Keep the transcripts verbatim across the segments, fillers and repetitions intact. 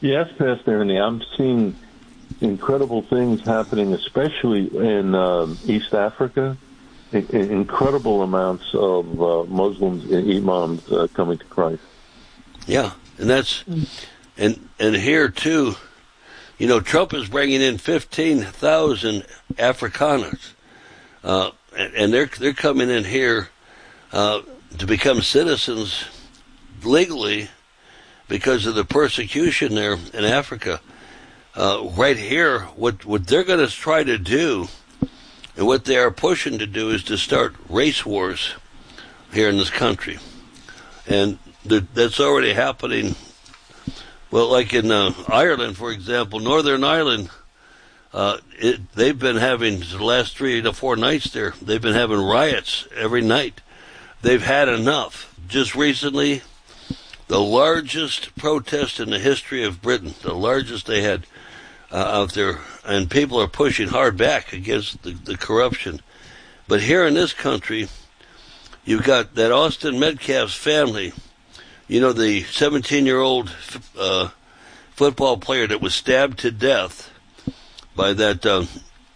Yes, Pastor Ernie, I'm seeing incredible things happening, especially in um, East Africa. I- incredible amounts of uh, Muslims and imams uh, coming to Christ. Yeah, and that's and and here too. You know, Trump is bringing in fifteen thousand Afrikaners, uh, and, and they're they're coming in here uh, to become citizens legally because of the persecution there in Africa. Uh, right here, what what they're going to try to do, and what they are pushing to do, is to start race wars here in this country, and that's already happening. Well, like in uh, Ireland, for example, Northern Ireland, uh, it, they've been having, the last three to four nights there, they've been having riots every night. They've had enough. Just recently, the largest protest in the history of Britain, the largest they had uh, out there, and people are pushing hard back against the, the corruption. But here in this country, you've got that Austin Metcalf's family. You know, the seventeen-year-old uh, football player that was stabbed to death by that, uh,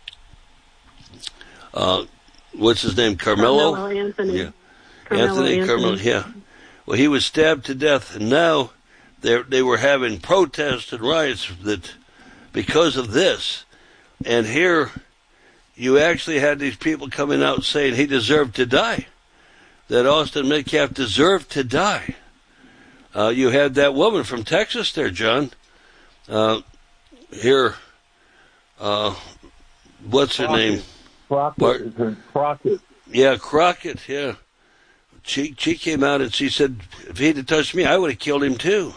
uh, what's his name, Carmelo? Carmelo Anthony. Yeah. Carmelo Anthony, Anthony. Carmelo, yeah. Well, he was stabbed to death, and now they they were having protests and riots that because of this. And here, you actually had these people coming out saying he deserved to die, that Austin Metcalf deserved to die. Uh, you had that woman from Texas there, John. Uh, here, uh, what's her Crockett. name? Crockett. Mar- Crockett. Yeah, Crockett, yeah. She she came out and she said, if he'd have touched me, I would have killed him too.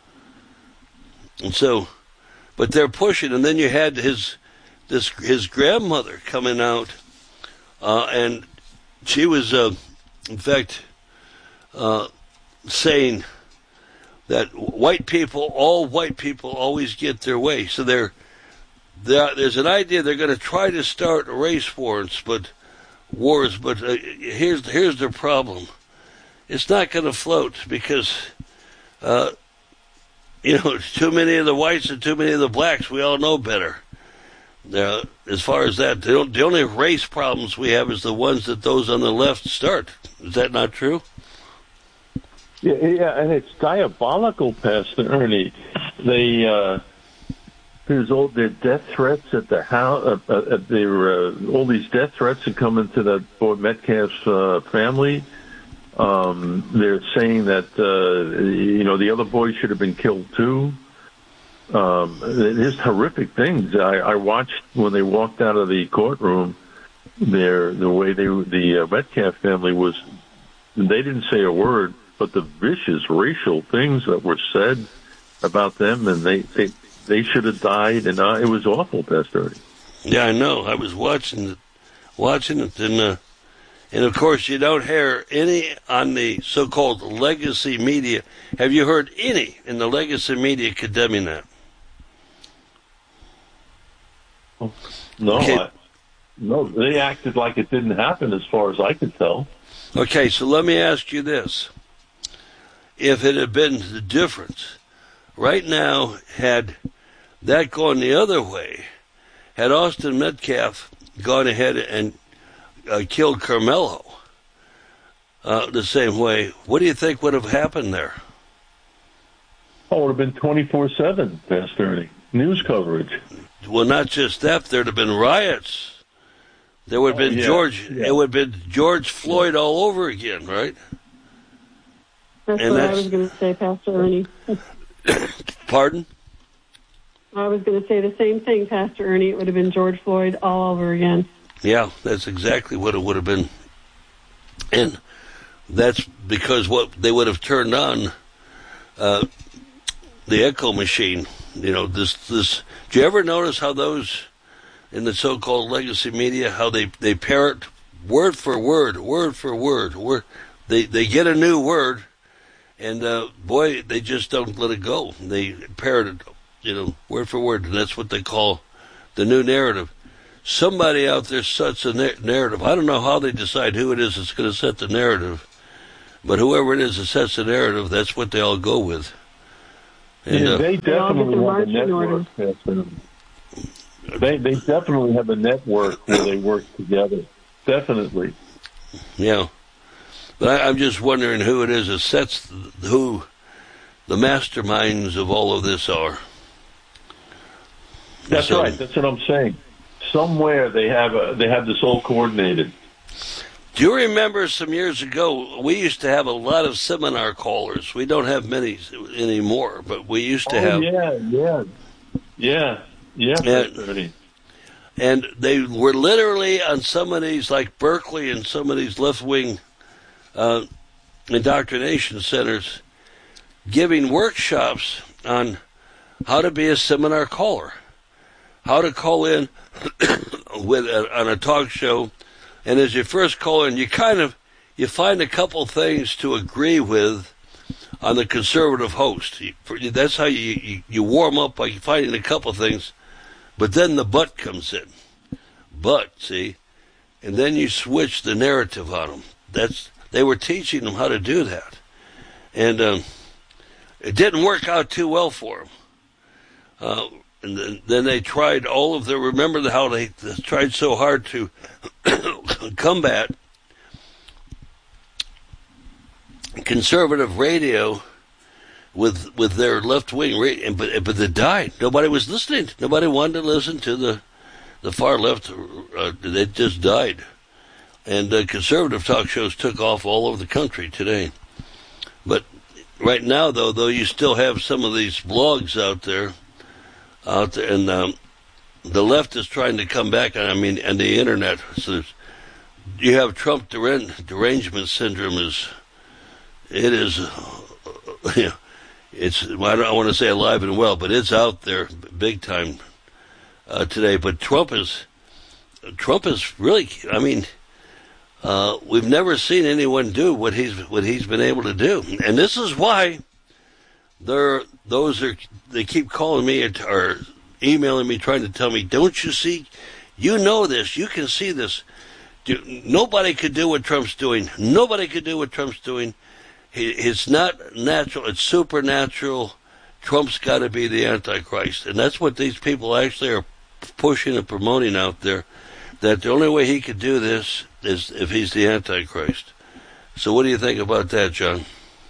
And so, but they're pushing, and then you had his this his grandmother coming out, uh, and she was, uh, in fact, uh, saying that white people, all white people, always get their way. So they're, they're, there's an idea they're going to try to start race wars, but wars. But uh, here's here's their problem. It's not going to float because, uh, you know, too many of the whites and too many of the blacks. We all know better. Uh, as far as that, the, the only race problems we have is the ones that those on the left start. Is that not true? Yeah, yeah, and it's diabolical, Pastor Ernie. They uh, there's all their death threats at the house. Uh, uh, their uh, all these death threats are coming to the boy Metcalf's uh, family. Um, they're saying that uh, you know the other boy should have been killed too. Um, there's horrific things. I, I watched when they walked out of the courtroom. Their the way they the uh, Metcalf family was. They didn't say a word. But the vicious racial things that were said about them, and they they, they should have died, and uh, it was awful, Pastor Ernie. Yeah, I know. I was watching it, watching it, and uh, and of course you don't hear any on the so-called legacy media. Have you heard any in the legacy media condemning that? No, Okay. I, no, they acted like it didn't happen, as far as I could tell. Okay, so let me ask you this. If it had been the difference, right now, had that gone the other way, had Austin Metcalf gone ahead and uh, killed Carmelo uh, the same way, what do you think would have happened there? Oh, it would have been twenty-four seven, Pastor Ernie. News coverage. Well, not just that, there'd have been riots. There would have Oh, been yeah, George, yeah. it would have been George Floyd all over again, right? That's And what that's- I was going to say, Pastor Ernie. Pardon? I was going to say the same thing, Pastor Ernie. It would have been George Floyd all over again. Yeah, that's exactly what it would have been. And that's because what they would have turned on uh, the echo machine. You know, this, this, do you ever notice how those in the so-called legacy media, how they, they parrot word for word, word for word, word, they, they get a new word, and uh, boy, they just don't let it go. They parrot it, you know, word for word, and that's what they call the new narrative. Somebody out there sets a na- narrative. I don't know how they decide who it is that's going to set the narrative, but whoever it is that sets the narrative, that's what they all go with. And, yeah, uh, they They all get definitely their have a marching network. Pastor. They they definitely have a network where they work together. Definitely. yeah. But I, I'm just wondering who it is that sets the, who the masterminds of all of this are. That's So- right. That's what I'm saying. Somewhere they have a, they have this all coordinated. Do you remember some years ago, we used to have a lot of seminar callers. We don't have many anymore, but we used to Oh have. yeah, yeah, yeah, yeah. Yeah. Pastor Ernie. And they were literally on some of these, like Berkeley and some of these left-wing uh, indoctrination centers, giving workshops on how to be a seminar caller, how to call in with a, on a talk show. And as you first call in, you kind of you find a couple things to agree with on the conservative host. You, that's how you, you you warm up by finding a couple things, but then the but comes in. But see, and then you switch the narrative on them. That's they were teaching them how to do that, and um, it didn't work out too well for them. Uh, and then, then they tried all of the. Remember how they, they tried so hard to combat conservative radio with with their left wing radio, but but they died. Nobody was listening. Nobody wanted to listen to the the far left. Uh, they just died, and uh, conservative talk shows took off all over the country today. But right now, though, though you still have some of these blogs out there, out there, and um, the left is trying to come back. I mean, and the internet. So you have Trump deren- derangement syndrome. Is it is, uh, you know, it's I don't want to say alive and well, but it's out there big time uh, today. But Trump is Trump is really. I mean, uh, we've never seen anyone do what he's what he's been able to do, and this is why there those are they keep calling me or emailing me trying to tell me, don't you see? You know this. You can see this. Nobody could do what Trump's doing. Nobody could do what Trump's doing. It's not natural. It's supernatural. Trump's got to be the Antichrist. And that's what these people actually are pushing and promoting out there, that the only way he could do this is if he's the Antichrist. So what do you think about that, John?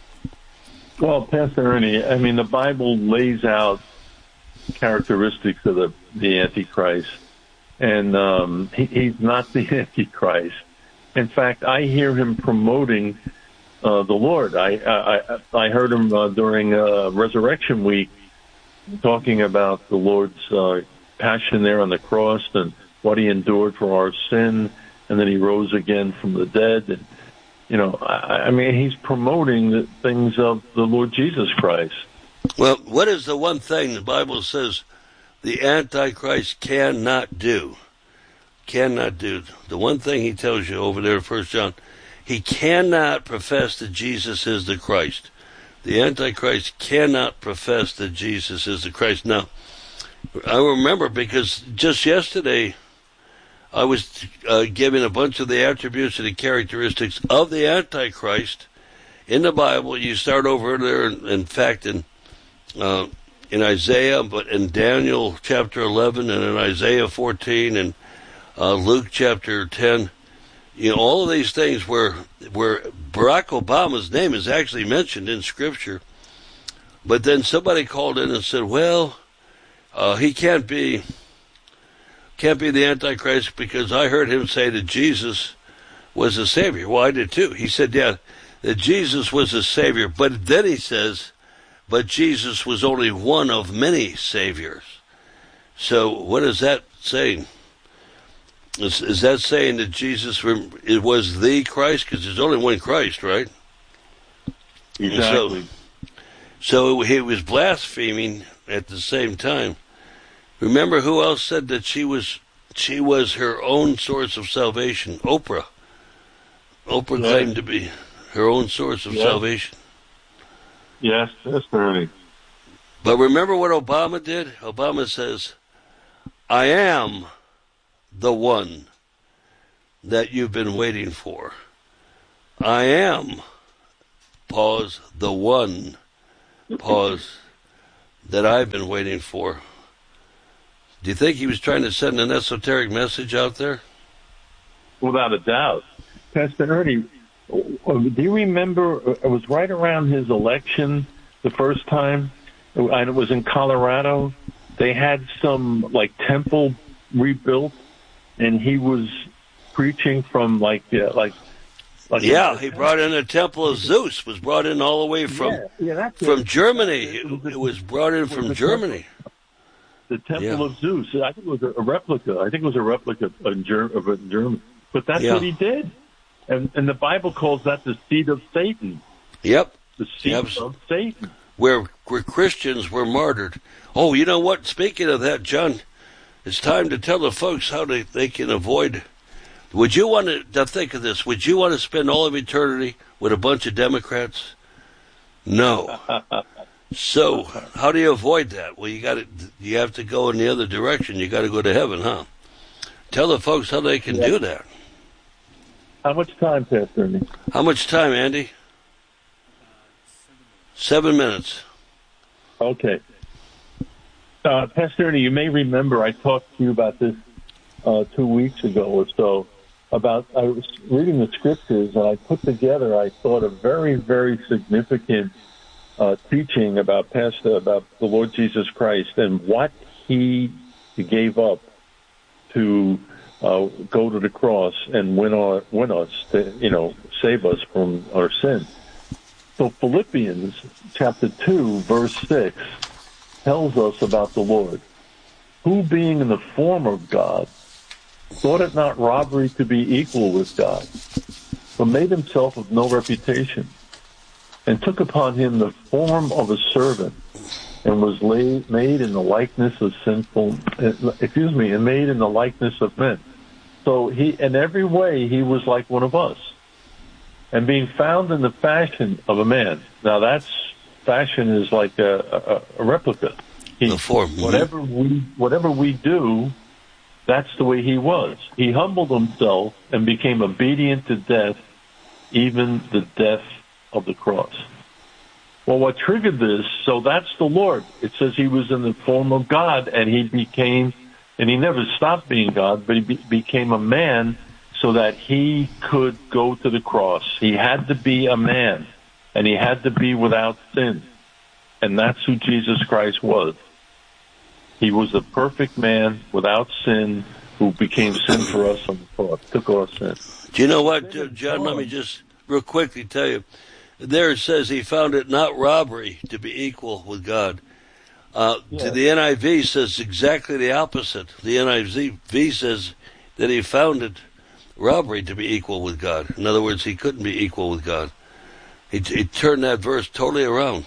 Well, Pastor Ernie, I mean, the Bible lays out characteristics of the, the Antichrist, and um, he, he's not the Antichrist. In fact, I hear him promoting uh, the Lord. I I, I heard him uh, during uh, Resurrection Week talking about the Lord's uh, passion there on the cross and what he endured for our sin, and then he rose again from the dead. And, you know, I, I mean, he's promoting the things of the Lord Jesus Christ. Well, what is the one thing the Bible says the Antichrist cannot do? Cannot do. The one thing he tells you over there in First John, he cannot profess that Jesus is the Christ. The Antichrist cannot profess that Jesus is the Christ. Now, I remember because just yesterday I was uh, giving a bunch of the attributes and the characteristics of the Antichrist in the Bible. You start over there, in, in fact, in uh, in Isaiah, but in Daniel chapter eleven, and in Isaiah fourteen, and uh, Luke chapter ten. You know, all of these things where where Barack Obama's name is actually mentioned in Scripture, but then somebody called in and said, "Well, uh, he can't be." Can't be the Antichrist because I heard him say that Jesus was the Savior. Well, I did too. He said, yeah, that Jesus was the Savior. But then he says, but Jesus was only one of many Saviors. So what is that saying? Is, is that saying that Jesus it was the Christ? Because there's only one Christ, right? Exactly. So, so he was blaspheming at the same time. Remember who else said that she was she was her own source of salvation? Oprah. Oprah yeah. claimed to be her own source of yeah. salvation. Yes, that's right. But remember what Obama did? Obama says, I am the one that you've been waiting for. I am, pause, the one, pause, that I've been waiting for. Do you think he was trying to send an esoteric message out there? Without a doubt. Pastor Ernie, do you remember, it was right around his election the first time, and it was in Colorado. They had some, like, temple rebuilt, and he was preaching from, like, uh, like, like yeah, he brought in a temple of Zeus, was brought in all the way from yeah, yeah, that's from it. Germany. It was, it was brought in from Germany. The temple yeah. of Zeus. I think it was a replica. I think it was a replica in Germany. But that's yeah. what he did. And, and the Bible calls that the seed of Satan. Yep. The seed yep. of Satan. Where, where Christians were martyred. Oh, you know what? Speaking of that, John, it's time to tell the folks how they, they can avoid. Would you want to, to think of this? Would you want to spend all of eternity with a bunch of Democrats? No. So, how do you avoid that? Well, you got to, you have to go in the other direction. You got to go to heaven, huh? Tell the folks how they can yeah. do that. How much time, Pastor Ernie? How much time, Andy? Seven minutes. Okay. Uh, Pastor Ernie, you may remember I talked to you about this uh, two weeks ago or so. About I was reading the scriptures, and I put together, I thought, a very, very significant uh, teaching about Pastor, about the Lord Jesus Christ and what he gave up to uh, go to the cross and win our, win us, to, you know, save us from our sin. So Philippians chapter two, verse six, tells us about the Lord, who being in the form of God, thought it not robbery to be equal with God, but made himself of no reputation, and took upon him the form of a servant, and was laid, made in the likeness of sinful, excuse me, and made in the likeness of men. So he, in every way, he was like one of us, and being found in the fashion of a man. Now that's, fashion is like a, a, a replica. He, the form. Whatever we, whatever we do, that's the way he was. He humbled himself and became obedient to death, even the death of the cross. Well, what triggered this, so that's the Lord. It says he was in the form of God, and he became, and he never stopped being God, but he be, became a man so that he could go to the cross. He had to be a man, and he had to be without sin. And that's who Jesus Christ was. He was the perfect man without sin who became sin for us on the cross, took our sin. Do you know what, John, let me just real quickly tell you. There it says he found it not robbery to be equal with God. Uh, yeah. To the N I V says exactly the opposite. The N I V says that he found it robbery to be equal with God. In other words, he couldn't be equal with God. He, he turned that verse totally around.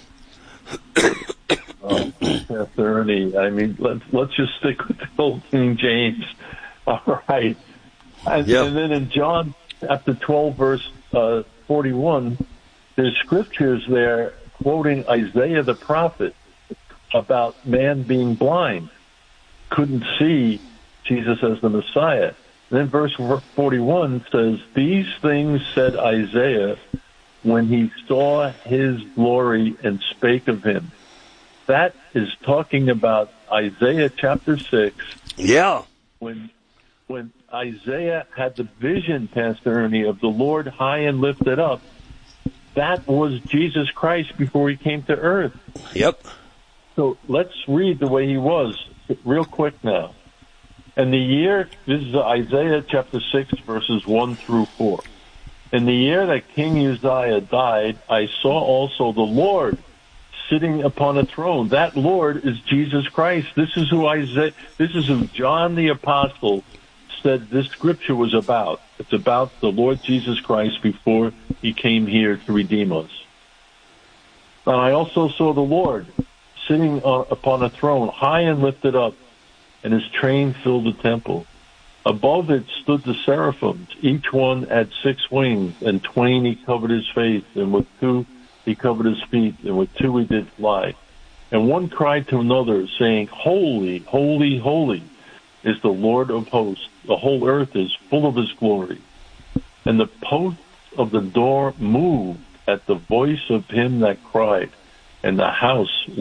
Oh, Pastor Ernie, I mean, let's let's just stick with the old King James. All right. And, yep. and then in John chapter twelve, verse uh, forty-one, there's scriptures there quoting Isaiah the prophet about man being blind, couldn't see Jesus as the Messiah. And then verse forty-one says, these things said Isaiah when he saw his glory and spake of him. That is talking about Isaiah chapter six. Yeah. When when Isaiah had the vision, Pastor Ernie, of the Lord high and lifted up, that was Jesus Christ before he came to earth. Yep. So let's read the way he was real quick now. And the year, this is Isaiah chapter six, verses one through four. In the year that King Uzziah died, I saw also the Lord sitting upon a throne. That Lord is Jesus Christ. This is who Isaiah, this is who John the Apostle said this scripture was about. It's about the Lord Jesus Christ before he came here to redeem us. And I also saw the Lord sitting on, upon a throne, high and lifted up, and his train filled the temple. Above it stood the seraphims. Each one had six wings, and twain he covered his face, and with two he covered his feet, and with two he did fly. And one cried to another, saying, Holy, holy, holy is the Lord of hosts. The whole earth is full of his glory. And the posts of the door moved at the voice of him that cried, and the house was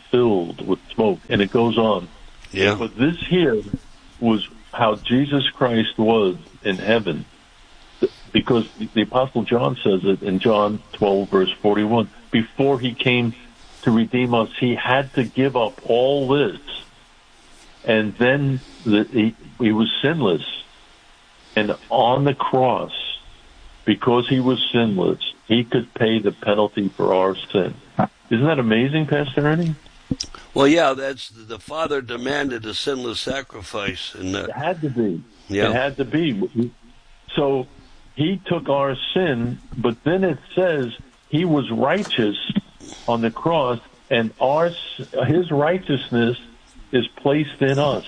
filled with smoke, and it goes on. Yeah. But this here was how Jesus Christ was in heaven, because the Apostle John says it in John twelve, verse forty-one. Before he came to redeem us, he had to give up all this. And then the, he, he was sinless. And on the cross, because he was sinless, he could pay the penalty for our sin. Isn't that amazing, Pastor Ernie? Well, yeah, that's the Father demanded a sinless sacrifice. And uh, it had to be. Yeah. It had to be. So he took our sin, but then it says he was righteous on the cross, and our his righteousness is placed in us.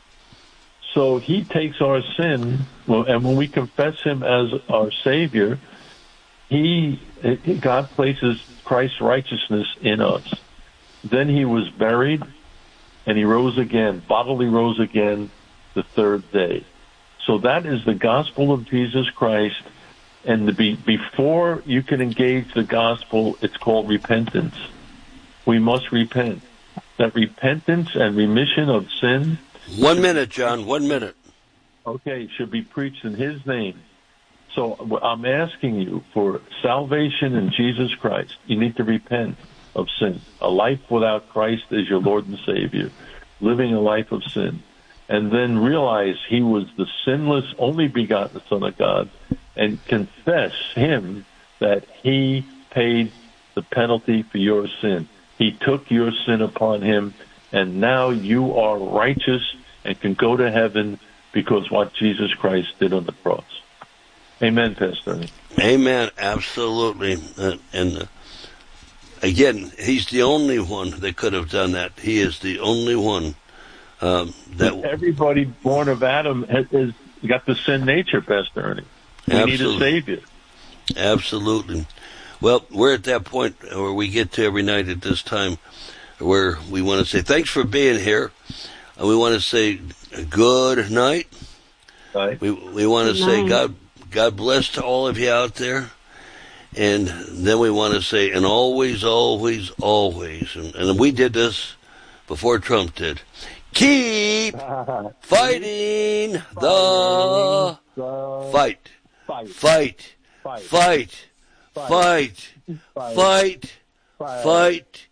So he takes our sin, and when we confess him as our Savior, he God places Christ's righteousness in us. Then he was buried, and he rose again, bodily rose again the third day. So that is the gospel of Jesus Christ, and the be, before you can engage the gospel, it's called repentance. We must repent. That repentance and remission of sin. One minute, John, one minute. Okay, should be preached in his name. So I'm asking you for salvation in Jesus Christ. You need to repent of sin. A life without Christ is your Lord and Savior. Living a life of sin. And then realize he was the sinless, only begotten Son of God, and confess him that he paid the penalty for your sin. He took your sin upon him, and now you are righteous and can go to heaven because what Jesus Christ did on the cross. Amen, Pastor. Amen, absolutely. Uh, and uh, again, he's the only one that could have done that. He is the only one. Um, that Everybody born of Adam has, has got the sin nature, Pastor Ernie. We absolutely. need a Savior. Absolutely. Well, we're at that point where we get to every night at this time where we want to say thanks for being here. And we want to say good night. Right. We we want to say God God bless to all of you out there. And then we want to say, and always, always, always. And, and we did this before Trump did. Keep fighting the fight. Fight. Fight. Fight. Fight. Fight. Fight.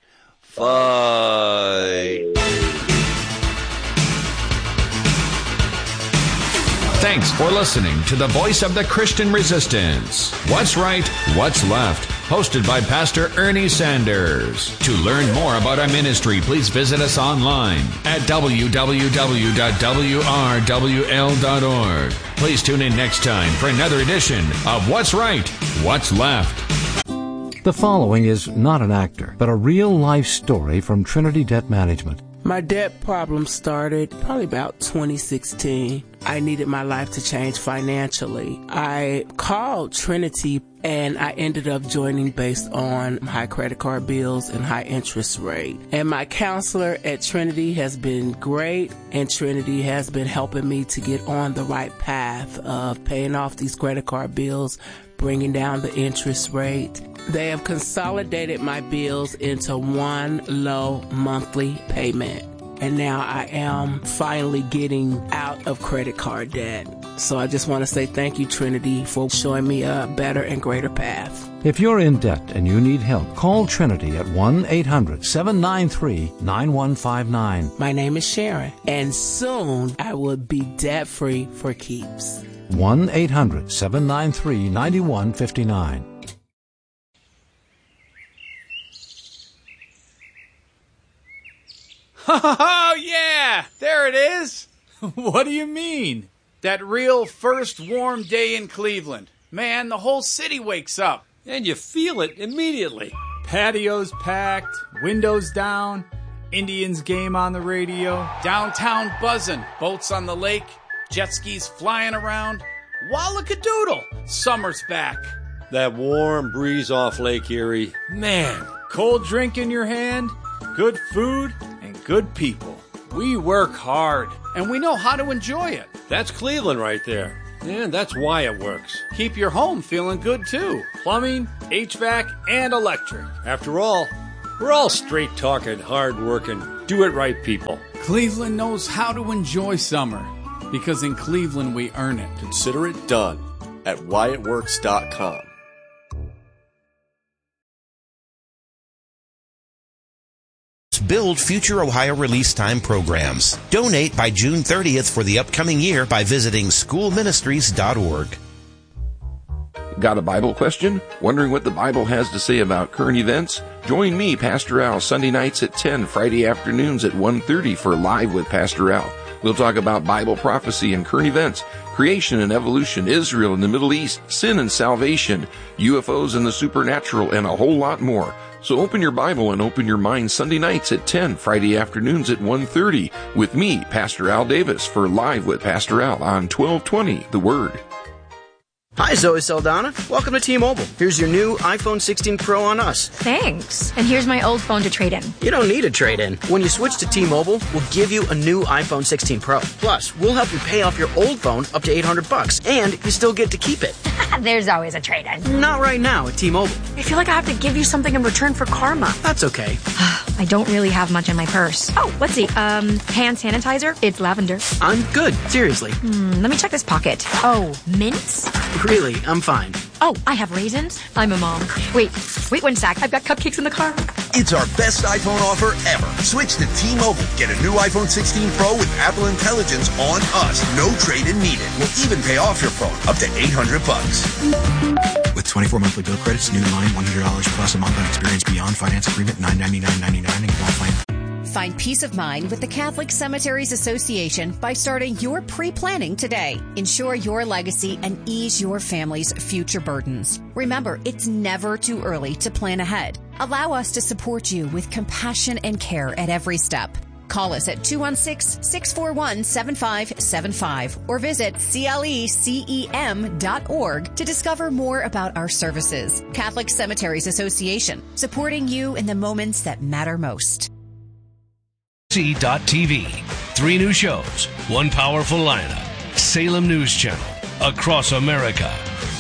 Fight. Thanks for listening to the Voice of the Christian Resistance. What's Right, What's Left? Hosted by Pastor Ernie Sanders. To learn more about our ministry, please visit us online at w w w dot w r w l dot org. Please tune in next time for another edition of What's Right, What's Left. The following is not an actor, but a real-life story from Trinity Debt Management. My debt problem started probably about twenty sixteen. I needed my life to change financially. I called Trinity and I ended up joining based on high credit card bills and high interest rate. And my counselor at Trinity has been great, and Trinity has been helping me to get on the right path of paying off these credit card bills, bringing down the interest rate. They have consolidated my bills into one low monthly payment. And now I am finally getting out of credit card debt. So I just want to say thank you, Trinity, for showing me a better and greater path. If you're in debt and you need help, call Trinity at one eight hundred seven nine three nine one five nine. My name is Sharon, and soon I will be debt-free for keeps. one eight hundred seven nine three nine one five nine. Oh, yeah! There it is! What do you mean? That real first warm day in Cleveland. Man, the whole city wakes up. And you feel it immediately. Patios packed, windows down, Indians game on the radio, downtown buzzing, boats on the lake, jet skis flying around. Wallakadoodle! Summer's back. That warm breeze off Lake Erie. Man. Cold drink in your hand, good food, and good people. We work hard, and we know how to enjoy it. That's Cleveland right there. And that's why it works. Keep your home feeling good, too. Plumbing, H V A C, and electric. After all, We're all straight-talking, hard-working, do-it-right people. Cleveland knows how to enjoy summer, because in Cleveland we earn it. Consider it done at Wyatt Works dot com. Build future Ohio release time programs. Donate by June thirtieth for the upcoming year by visiting school ministries dot org. Got a Bible question? Wondering what the Bible has to say about current events? Join me, Pastor Al, Sunday nights at ten, Friday afternoons at one thirty for Live with Pastor Al. We'll talk about Bible prophecy and current events, creation and evolution, Israel and the Middle East, sin and salvation, U F Os and the supernatural, and a whole lot more. So open your Bible and open your mind Sunday nights at ten, Friday afternoons at one thirty with me, Pastor Al Davis, for Live with Pastor Al on twelve twenty The Word. Hi, Zoe Saldana. Welcome to T-Mobile. Here's your new iPhone sixteen Pro on us. Thanks. And here's my old phone to trade in. You don't need a trade-in. When you switch to T-Mobile, we'll give you a new iPhone sixteen Pro. Plus, we'll help you pay off your old phone up to eight hundred bucks, and you still get to keep it. There's always a trade-in. Not right now at T-Mobile. I feel like I have to give you something in return for karma. That's okay. I don't really have much in my purse. Oh, let's see. Um, hand sanitizer. It's lavender. I'm good. Seriously. Hmm, let me check this pocket. Oh, mints? Really, I'm fine. Oh, I have raisins. I'm a mom. Wait, wait one sec. I've got cupcakes in the car. It's our best iPhone offer ever. Switch to T-Mobile. Get a new iPhone sixteen Pro with Apple Intelligence on us. No trade-in needed. We'll even pay off your phone up to eight hundred bucks. With twenty-four monthly bill credits, new line, one hundred dollars plus a month on Experience Beyond finance agreement, nine ninety-nine ninety-nine and qualifying. Find peace of mind with the Catholic Cemeteries Association by starting your pre-planning today. Ensure your legacy and ease your family's future burdens. Remember, it's never too early to plan ahead. Allow us to support you with compassion and care at every step. Call us at two one six, six four one, seven five seven five or visit C L E C E M dot org to discover more about our services. Catholic Cemeteries Association, supporting you in the moments that matter most. C dot T V. Three new shows, one powerful lineup. Salem News Channel, across America.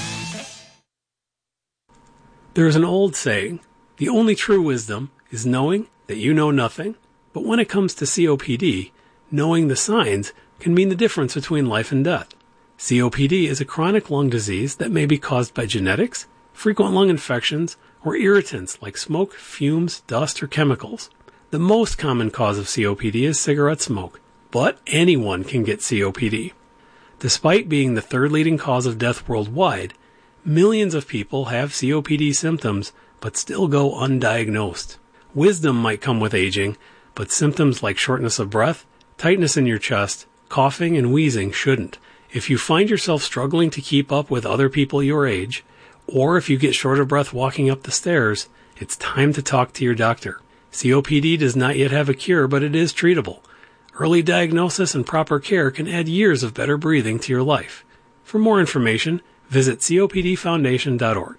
There is an old saying, the only true wisdom is knowing that you know nothing. But when it comes to C O P D, knowing the signs can mean the difference between life and death. C O P D is a chronic lung disease that may be caused by genetics, frequent lung infections, or irritants like smoke, fumes, dust, or chemicals. The most common cause of C O P D is cigarette smoke, but anyone can get C O P D. Despite being the third leading cause of death worldwide, millions of people have C O P D symptoms but still go undiagnosed. Wisdom might come with aging, but symptoms like shortness of breath, tightness in your chest, coughing, and wheezing shouldn't. If you find yourself struggling to keep up with other people your age, or if you get short of breath walking up the stairs, it's time to talk to your doctor. C O P D does not yet have a cure, but it is treatable. Early diagnosis and proper care can add years of better breathing to your life. For more information, visit C O P D foundation dot org.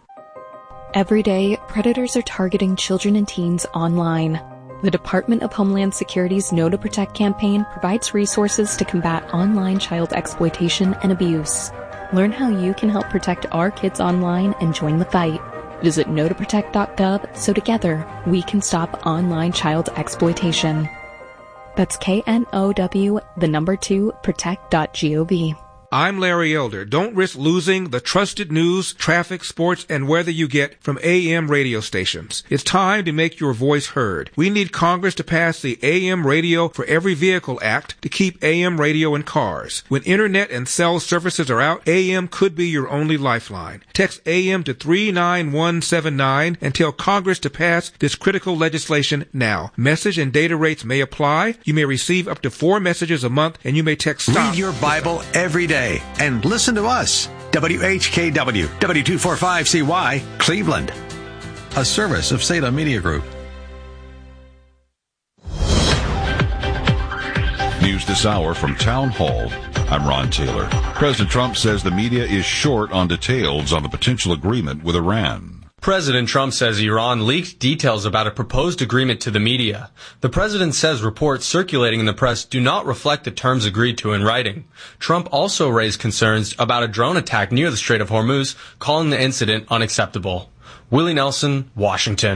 Every day, predators are targeting children and teens online. The Department of Homeland Security's Know to Protect campaign provides resources to combat online child exploitation and abuse. Learn how you can help protect our kids online and join the fight. Visit know to protect dot gov so together we can stop online child exploitation. That's K N O W, the number two, protect dot gov. I'm Larry Elder. Don't risk losing the trusted news, traffic, sports, and weather you get from A M radio stations. It's time to make your voice heard. We need Congress to pass the A M Radio for Every Vehicle Act to keep A M radio in cars. When internet and cell services are out, A M could be your only lifeline. Text A M to three nine one seven nine and tell Congress to pass this critical legislation now. Message and data rates may apply. You may receive up to four messages a month, and you may text STOP. Read your Bible every day and listen to us. W H K W, W two forty-five C Y, Cleveland. A service of Salem Media Group. News this hour from Town Hall. I'm Ron Taylor. President Trump says the media is short on details on the potential agreement with Iran. President Trump says Iran leaked details about a proposed agreement to the media. The president says reports circulating in the press do not reflect the terms agreed to in writing. Trump also raised concerns about a drone attack near the Strait of Hormuz, calling the incident unacceptable. Willie Nelson, Washington.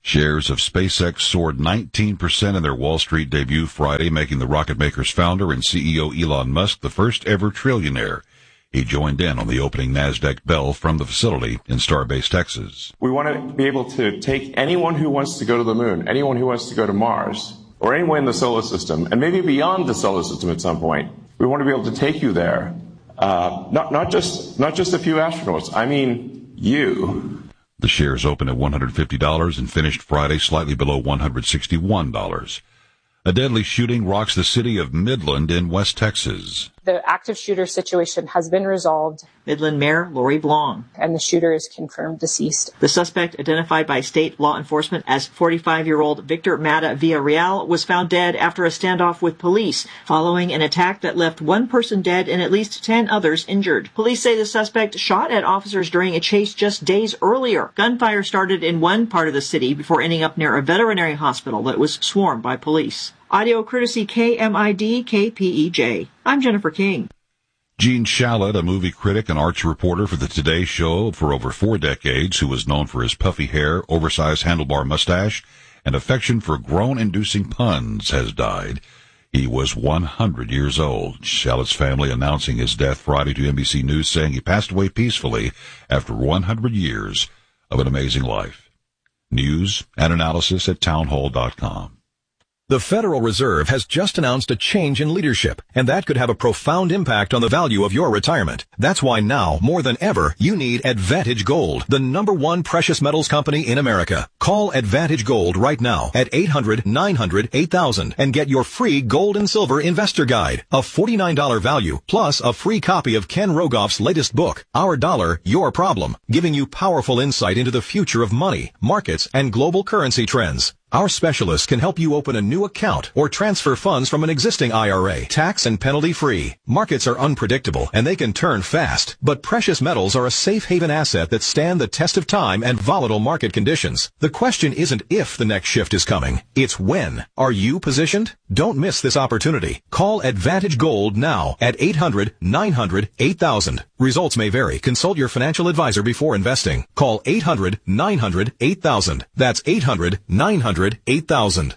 Shares of SpaceX soared nineteen percent in their Wall Street debut Friday, making the rocket maker's founder and C E O Elon Musk the first ever trillionaire. He joined in on the opening NASDAQ bell from the facility in Starbase, Texas. We want to be able to take anyone who wants to go to the moon, anyone who wants to go to Mars, or anyone in the solar system, and maybe beyond the solar system at some point. We want to be able to take you there. Uh, not, not just, not just a few astronauts. I mean, you. The shares opened at one hundred fifty dollars and finished Friday slightly below one hundred sixty-one dollars. A deadly shooting rocks the city of Midland in West Texas. The active shooter situation has been resolved. Midland Mayor Lori Blong. And the shooter is confirmed deceased. The suspect, identified by state law enforcement as forty-five-year-old Victor Mata Villarreal, was found dead after a standoff with police following an attack that left one person dead and at least ten others injured. Police say the suspect shot at officers during a chase just days earlier. Gunfire started in one part of the city before ending up near a veterinary hospital that was swarmed by police. Audio courtesy K M I D K P E J. I'm Jennifer King. Gene Shalit, a movie critic and arts reporter for the Today Show for over four decades, who was known for his puffy hair, oversized handlebar mustache, and affection for groan-inducing puns, has died. He was one hundred years old. Shalit's family announcing his death Friday to N B C News, saying he passed away peacefully after one hundred years of an amazing life. News and analysis at townhall dot com. The Federal Reserve has just announced a change in leadership, and that could have a profound impact on the value of your retirement. That's why now, more than ever, you need Advantage Gold, the number one precious metals company in America. Call Advantage Gold right now at eight hundred, nine hundred, eight thousand and get your free gold and silver investor guide, a forty-nine dollars value, plus a free copy of Ken Rogoff's latest book, Our Dollar, Your Problem, giving you powerful insight into the future of money, markets, and global currency trends. Our specialists can help you open a new account or transfer funds from an existing I R A, tax and penalty free. Markets are unpredictable and they can turn fast, but precious metals are a safe haven asset that stand the test of time and volatile market conditions. The question isn't if the next shift is coming, it's when. Are you positioned? Don't miss this opportunity. Call Advantage Gold now at eight hundred, nine hundred, eight thousand. Results may vary. Consult your financial advisor before investing. Call eight hundred, nine hundred, eight thousand. That's eight hundred, nine hundred, eight thousand.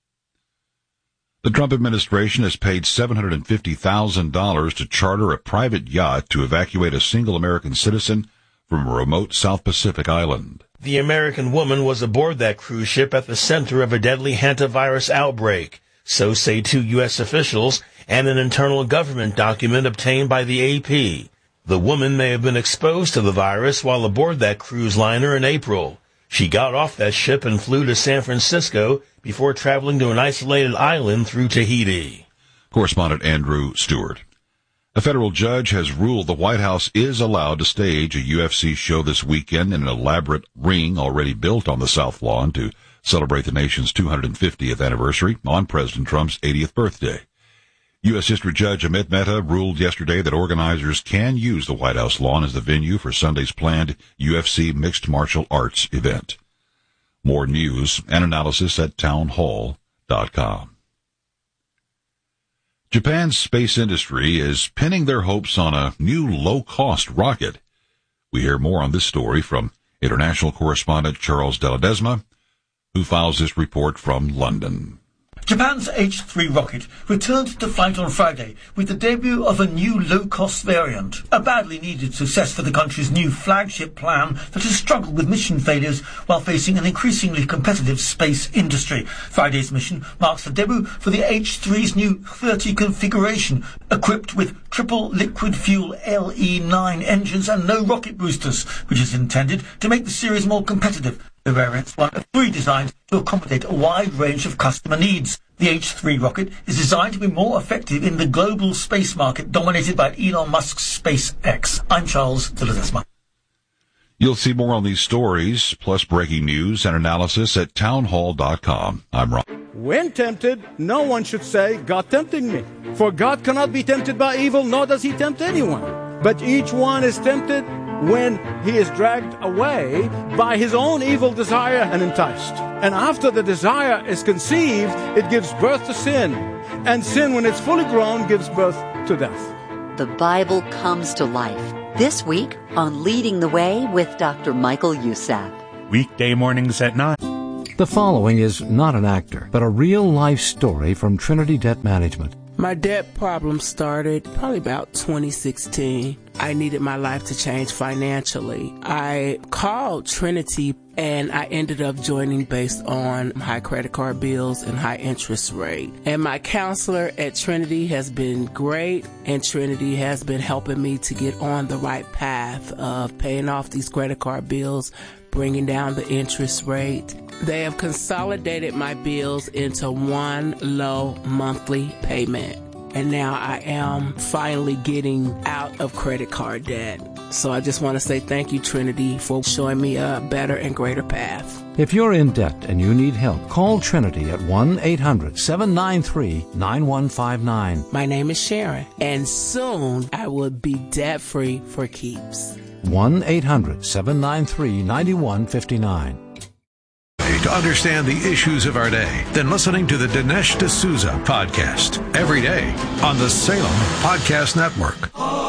The Trump administration has paid seven hundred fifty thousand dollars to charter a private yacht to evacuate a single American citizen from a remote South Pacific island. The American woman was aboard that cruise ship at the center of a deadly hantavirus outbreak. So say two U S officials and an internal government document obtained by the A P. The woman may have been exposed to the virus while aboard that cruise liner in April. She got off that ship and flew to San Francisco before traveling to an isolated island through Tahiti. Correspondent Andrew Stewart. A federal judge has ruled the White House is allowed to stage a U F C show this weekend in an elaborate ring already built on the South Lawn to celebrate the nation's two hundred fiftieth anniversary on President Trump's eightieth birthday. U S. District Judge Amit Mehta ruled yesterday that organizers can use the White House lawn as the venue for Sunday's planned U F C mixed martial arts event. More news and analysis at townhall dot com. Japan's space industry is pinning their hopes on a new low-cost rocket. We hear more on this story from international correspondent Charles de Ledesma, who files this report from London. Japan's H three rocket returned to flight on Friday with the debut of a new low-cost variant, a badly needed success for the country's new flagship plan that has struggled with mission failures while facing an increasingly competitive space industry. Friday's mission marks the debut for the H three's new thirty configuration, equipped with triple liquid fuel L E nine engines and no rocket boosters, which is intended to make the series more competitive. The variant's one of three designed to accommodate a wide range of customer needs. The H three rocket is designed to be more effective in the global space market dominated by Elon Musk's SpaceX. I'm Charles de Ledesma. You'll see more on these stories, plus breaking news and analysis at townhall dot com. I'm Ron. When tempted, no one should say, God tempted me. For God cannot be tempted by evil, nor does he tempt anyone. But each one is tempted when he is dragged away by his own evil desire and enticed. And after the desire is conceived, it gives birth to sin. And sin, when it's fully grown, gives birth to death. The Bible comes to life. This week on Leading the Way with Doctor Michael Youssef. Weekday mornings at nine. The following is not an actor, but a real-life story from Trinity Debt Management. My debt problem started probably about twenty sixteen. I needed my life to change financially. I called Trinity and I ended up joining based on high credit card bills and high interest rate. And my counselor at Trinity has been great, and Trinity has been helping me to get on the right path of paying off these credit card bills, bringing down the interest rate. They have consolidated my bills into one low monthly payment. And now I am finally getting out of credit card debt. So I just want to say thank you, Trinity, for showing me a better and greater path. If you're in debt and you need help, call Trinity at one eight hundred seven nine three nine one five nine. My name is Sharon, and soon I will be debt-free for keeps. one eight hundred seven nine three nine one five nine. To understand the issues of our day, then listening to the Dinesh D'Souza podcast every day on the Salem Podcast Network.